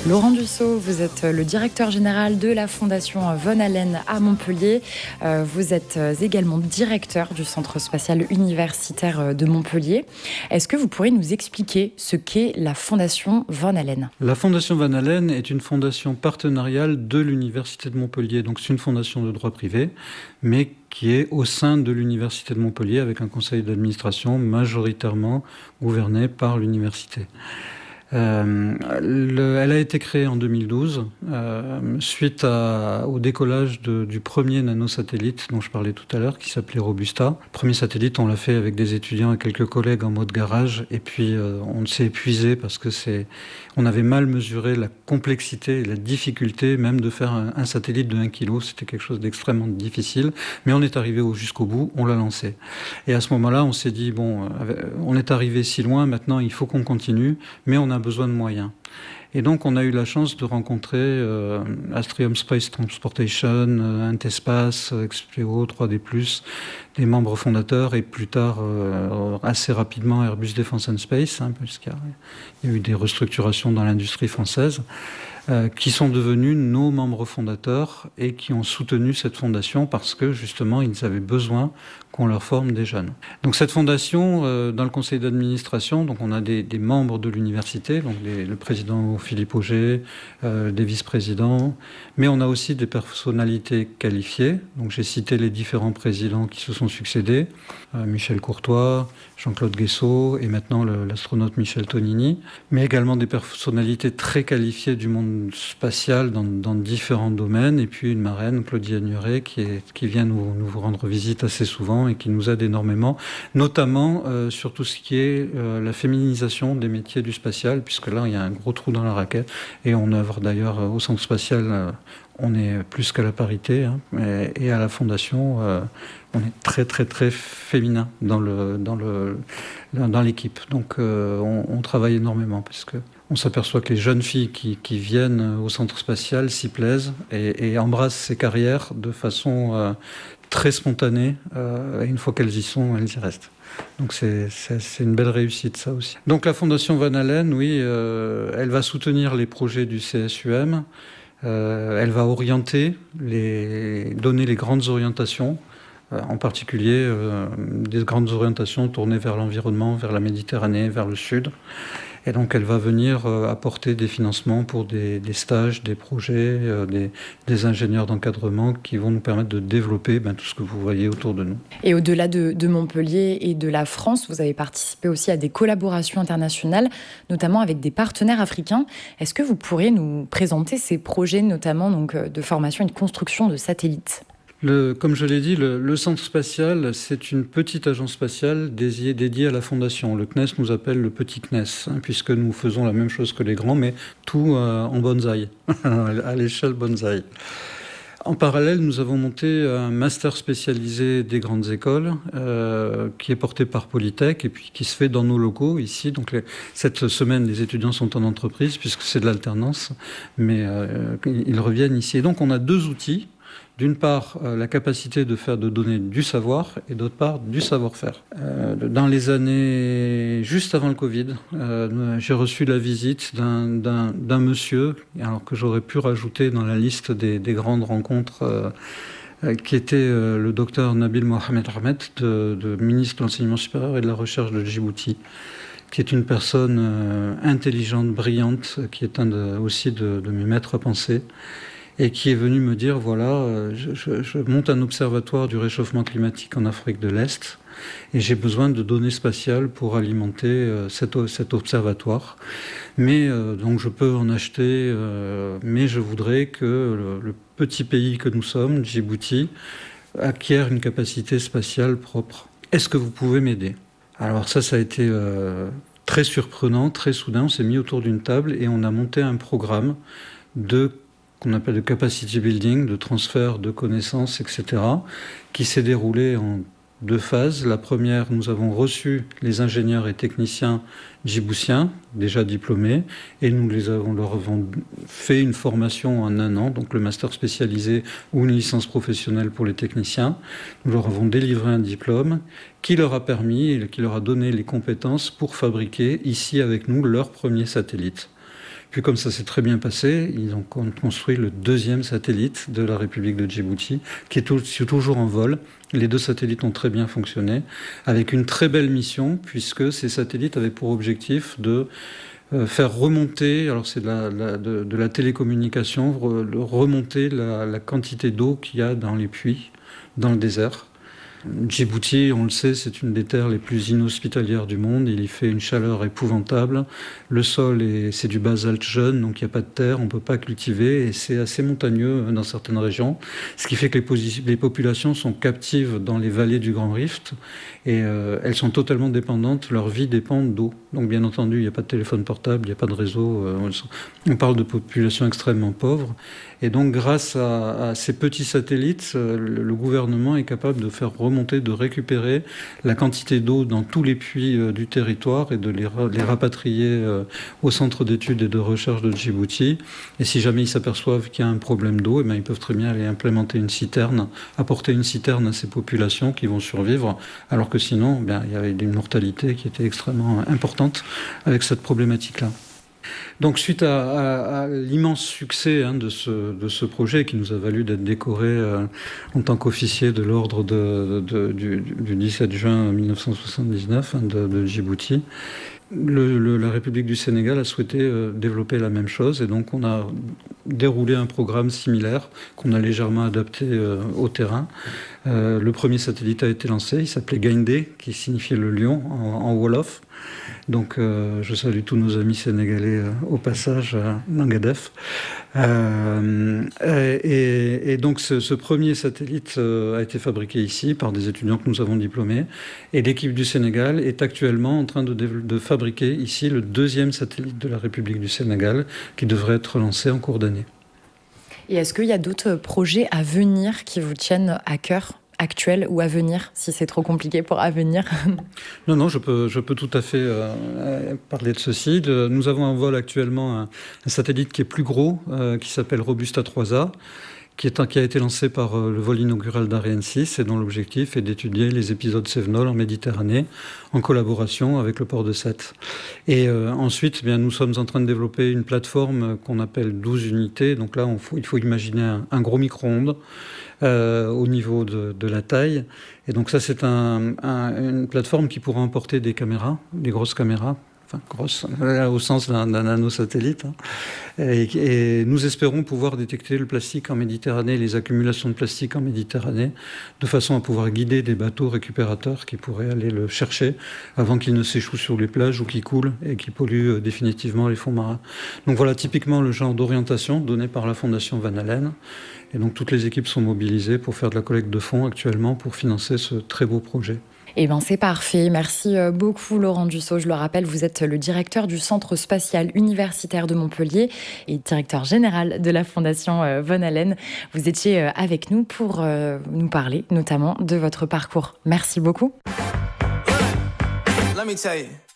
Laurent Dussault, vous êtes le directeur général de la Fondation Von Allen à Montpellier. Vous êtes également directeur du Centre spatial universitaire de Montpellier. Est-ce que vous pourriez nous expliquer ce qu'est la Fondation Von Allen ? La Fondation Von Allen est une fondation partenariale de l'Université de Montpellier. Donc c'est une fondation de droit privé, mais qui est au sein de l'Université de Montpellier avec un conseil d'administration majoritairement gouverné par l'université. Elle a été créée en 2012 suite au décollage du premier nanosatellite dont je parlais tout à l'heure, qui s'appelait Robusta. Le premier satellite, on l'a fait avec des étudiants et quelques collègues en mode garage, et puis on s'est épuisé parce que on avait mal mesuré la complexité et la difficulté même de faire un satellite de 1 kg. C'était quelque chose d'extrêmement difficile, mais on est arrivé jusqu'au bout, on l'a lancé. Et à ce moment-là, on s'est dit, on est arrivé si loin, maintenant il faut qu'on continue, mais on a besoin de moyens. Et donc, on a eu la chance de rencontrer Astrium Space Transportation, Intespace, XPO, 3D+, des membres fondateurs, et plus tard, assez rapidement, Airbus Defence and Space, puisqu'il y a eu des restructurations dans l'industrie française, qui sont devenus nos membres fondateurs et qui ont soutenu cette fondation parce que, justement, ils avaient besoin qu'on leur forme des jeunes. Donc cette fondation, dans le conseil d'administration, donc on a des membres de l'université, donc le président Philippe Auger, des vice-présidents, mais on a aussi des personnalités qualifiées. Donc j'ai cité les différents présidents qui se sont succédés, Michel Courtois, Jean-Claude Guessot et maintenant l'astronaute Michel Tonini, mais également des personnalités très qualifiées du monde spatial dans différents domaines, et puis une marraine, Claudie Agnuret, qui vient nous rendre visite assez souvent et qui nous aide énormément, notamment sur tout ce qui est la féminisation des métiers du spatial, puisque là, il y a un gros trou dans la raquette, et on œuvre d'ailleurs au centre spatial, on est plus qu'à la parité, et à la Fondation, on est très très très féminin dans l'équipe. Donc on travaille énormément, parce que on s'aperçoit que les jeunes filles qui viennent au centre spatial s'y plaisent et embrassent ces carrières de façon très spontanée. Et une fois qu'elles y sont, elles y restent. Donc c'est une belle réussite, ça aussi. Donc la Fondation Von Allen, oui, elle va soutenir les projets du CSUM. Elle va orienter, donner les grandes orientations, en particulier des grandes orientations tournées vers l'environnement, vers la Méditerranée, vers le Sud. Et donc elle va venir apporter des financements pour des stages, des projets, des ingénieurs d'encadrement qui vont nous permettre de développer tout ce que vous voyez autour de nous. Et au-delà de Montpellier et de la France, vous avez participé aussi à des collaborations internationales, notamment avec des partenaires africains. Est-ce que vous pourriez nous présenter ces projets, notamment donc, de formation et de construction de satellites ? Comme je l'ai dit, le centre spatial, c'est une petite agence spatiale dédiée à la Fondation. Le CNES nous appelle le petit CNES, puisque nous faisons la même chose que les grands, mais tout en bonsaï, à l'échelle bonsaï. En parallèle, nous avons monté un master spécialisé des grandes écoles qui est porté par Polytech et puis qui se fait dans nos locaux ici. Donc cette semaine, les étudiants sont en entreprise puisque c'est de l'alternance, mais ils reviennent ici. Et donc on a deux outils. D'une part, la capacité de donner du savoir et d'autre part, du savoir-faire. Dans les années juste avant le Covid, j'ai reçu la visite d'un monsieur, alors que j'aurais pu rajouter dans la liste des grandes rencontres, qui était le docteur Nabil Mohamed Ahmed, ministre de l'Enseignement supérieur et de la Recherche de Djibouti, qui est une personne intelligente, brillante, qui est aussi de mes maîtres à penser, et qui est venu me dire, voilà, je monte un observatoire du réchauffement climatique en Afrique de l'Est, et j'ai besoin de données spatiales pour alimenter cet observatoire. Mais donc je peux en acheter, mais je voudrais que le petit pays que nous sommes, Djibouti, acquiert une capacité spatiale propre. Est-ce que vous pouvez m'aider ? Alors ça a été très surprenant, très soudain. On s'est mis autour d'une table et on a monté un programme qu'on appelle de capacity building, de transfert de connaissances, etc., qui s'est déroulé en 2 phases. La première, nous avons reçu les ingénieurs et techniciens djiboutiens, déjà diplômés, et nous leur avons fait une formation en 1 an, donc le master spécialisé ou une licence professionnelle pour les techniciens. Nous leur avons délivré un diplôme qui leur a permis, qui leur a donné les compétences pour fabriquer ici avec nous leur premier satellite. Puis comme ça s'est très bien passé, ils ont construit le deuxième satellite de la République de Djibouti, qui est toujours en vol. Les 2 satellites ont très bien fonctionné, avec une très belle mission, puisque ces satellites avaient pour objectif de faire remonter, alors c'est de la télécommunication, remonter la quantité d'eau qu'il y a dans les puits, dans le désert. Djibouti, on le sait, c'est une des terres les plus inhospitalières du monde. Il y fait une chaleur épouvantable. Le sol, c'est du basalte jeune, donc il n'y a pas de terre, on ne peut pas cultiver, et c'est assez montagneux dans certaines régions. Ce qui fait que les populations sont captives dans les vallées du Grand Rift, et elles sont totalement dépendantes, leur vie dépend d'eau. Donc bien entendu, il n'y a pas de téléphone portable, il n'y a pas de réseau. On parle de populations extrêmement pauvres. Et donc grâce à ces petits satellites, le gouvernement est capable de faire remonter, de récupérer la quantité d'eau dans tous les puits du territoire et de les rapatrier au centre d'études et de recherche de Djibouti. Et si jamais ils s'aperçoivent qu'il y a un problème d'eau, ils peuvent très bien aller implémenter une citerne, apporter une citerne à ces populations qui vont survivre, alors que sinon, il y avait une mortalité qui était extrêmement importante avec cette problématique-là. Donc suite à l'immense succès de ce projet qui nous a valu d'être décoré en tant qu'officier de l'ordre du 17 juin 1979 de Djibouti, la République du Sénégal a souhaité développer la même chose, et donc on a déroulé un programme similaire qu'on a légèrement adapté au terrain. Le premier satellite a été lancé, il s'appelait Gaindé, qui signifiait le lion en Wolof. Donc je salue tous nos amis sénégalais au passage, Nangadef. Et donc ce premier satellite a été fabriqué ici par des étudiants que nous avons diplômés, et l'équipe du Sénégal est actuellement en train de fabriquer ici le deuxième satellite de la République du Sénégal, qui devrait être lancé en cours d'année. Et est-ce qu'il y a d'autres projets à venir qui vous tiennent à cœur, actuels ou à venir, si c'est trop compliqué pour à venir? Non, je peux tout à fait parler de ceci. Nous avons en vol actuellement un satellite qui est plus gros, qui s'appelle Robusta 3A, qui a été lancé par le vol inaugural d'Ariane 6, et dont l'objectif est d'étudier les épisodes cévenols en Méditerranée, en collaboration avec le port de Sète. Et ensuite, nous sommes en train de développer une plateforme qu'on appelle 12 unités. Donc là, il faut imaginer un gros micro-ondes au niveau de la taille. Et donc ça, c'est une plateforme qui pourra emporter des caméras, des grosses caméras, enfin grosse, au sens d'un nanosatellite. Et nous espérons pouvoir détecter le plastique en Méditerranée, les accumulations de plastique en Méditerranée, de façon à pouvoir guider des bateaux récupérateurs qui pourraient aller le chercher avant qu'il ne s'échoue sur les plages ou qu'il coule et qui pollue définitivement les fonds marins. Donc voilà typiquement le genre d'orientation donné par la Fondation Van Allen. Et donc toutes les équipes sont mobilisées pour faire de la collecte de fonds actuellement pour financer ce très beau projet. C'est parfait. Merci beaucoup Laurent Dussault. Je le rappelle, vous êtes le directeur du Centre spatial universitaire de Montpellier et directeur général de la Fondation Von Allen. Vous étiez avec nous pour nous parler notamment de votre parcours. Merci beaucoup. Let me tell you.